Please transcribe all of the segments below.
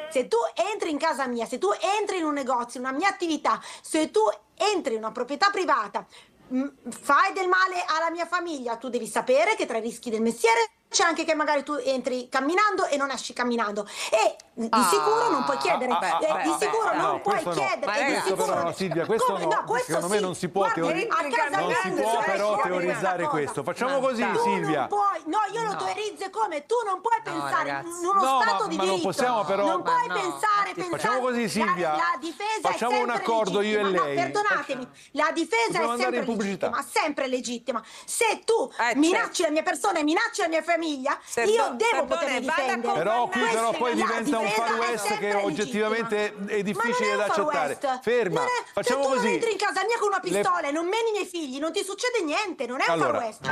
Se tu entri in casa mia, se tu entri in un negozio, in una mia attività, se tu entri in una proprietà privata, fai del male alla mia famiglia, tu devi sapere che tra i rischi del mestiere c'è anche che magari tu entri camminando e non esci camminando, e di sicuro non puoi chiedere, di sicuro non puoi chiedere, di sicuro no, Silvia, questo no, questo secondo me non si può non si può però teorizzare questo. Facciamo così, Silvia. Io lo teorizzo come tu non puoi pensare in uno stato di ma diritto. non possiamo però. Non puoi pensare. Facciamo così, Silvia. La difesa facciamo è sempre un accordo legittima. io e lei. No, perdonatemi, la difesa è sempre legittima, sempre legittima. Se tu minacci la mia persona e minacci la mia famiglia, io devo potermi difendere. Però qui poi diventa un far west che oggettivamente è difficile da accettare. Ferma, facciamo così. Se tu non entri in casa mia con una pistola e non meni i miei figli, non ti succede niente, non è un far west.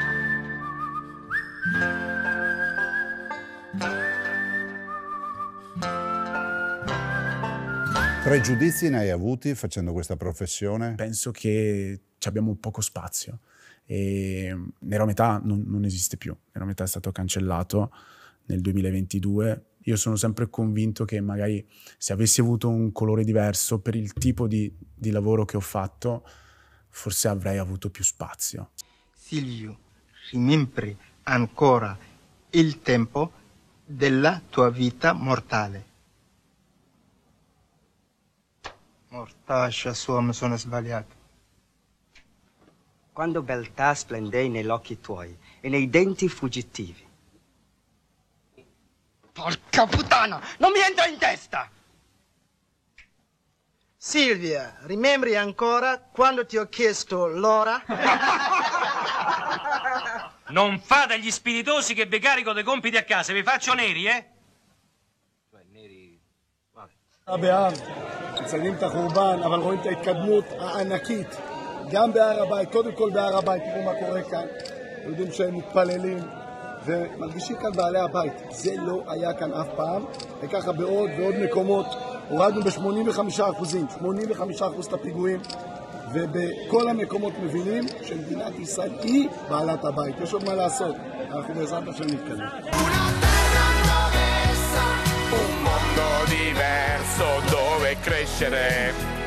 Pregiudizi ne hai avuti facendo questa professione? Penso che abbiamo poco spazio e Nero a metà non esiste più. Nero a metà è stato cancellato nel 2022. Io sono sempre convinto che magari se avessi avuto un colore diverso per il tipo di lavoro che ho fatto, forse avrei avuto più spazio. Silvio, rimembri ancora il tempo della tua vita mortale. Mortaccia sua, mi sono sbagliato. Quando beltà splendei negli occhi tuoi e nei denti fuggitivi. Porca puttana, non mi entra in testa! Silvia, rimembri ancora quando ti ho chiesto l'ora? Non fate gli spiritosi che vi carico dei compiti a casa, vi faccio neri, eh? Cioè, neri... באב, מציינים את החורבן, אבל רואים את ההתקדמות הענקית גם בהר הבית, קודם כל בהר הבית, תראו מה קורה כאן, יודעים שהם מתפללים ומרגישים כאן בעלי הבית, זה לא היה כאן אף פעם, וככה בעוד ועוד מקומות הורדנו ב-85%, 85% את הפיגועים, ובכל המקומות מבינים שמדינת ישראל היא בעלת הבית, יש עוד מה לעשות, אנחנו בעזרת השם נתקדם. Un mondo diverso dove crescere.